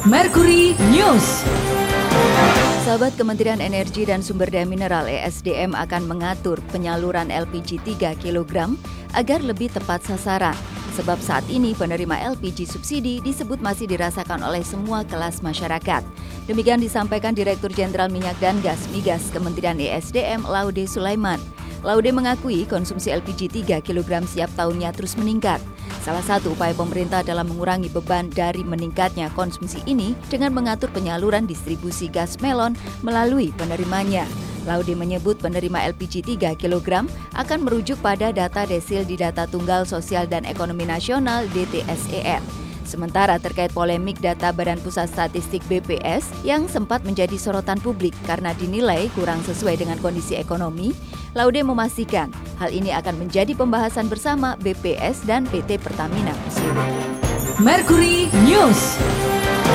Mercury News. Sahabat, Kementerian Energi dan Sumber Daya Mineral (ESDM) akan mengatur penyaluran LPG 3 kg agar lebih tepat sasaran. Sebab saat ini penerima LPG subsidi disebut masih dirasakan oleh semua kelas masyarakat. Demikian disampaikan Direktur Jenderal Minyak dan Gas Migas Kementerian ESDM Laude Sulaiman. Laude mengakui konsumsi LPG 3 kg setiap tahunnya terus meningkat. Salah satu upaya pemerintah dalam mengurangi beban dari meningkatnya konsumsi ini dengan mengatur penyaluran distribusi gas melon melalui penerimanya. Laude menyebut penerima LPG 3 kg akan merujuk pada data desil di Data Tunggal Sosial dan Ekonomi Nasional (DTSEN). Sementara terkait polemik data Badan Pusat Statistik (BPS) yang sempat menjadi sorotan publik karena dinilai kurang sesuai dengan kondisi ekonomi, Laude memastikan hal ini akan menjadi pembahasan bersama BPS dan PT Pertamina Persero. Mercury News.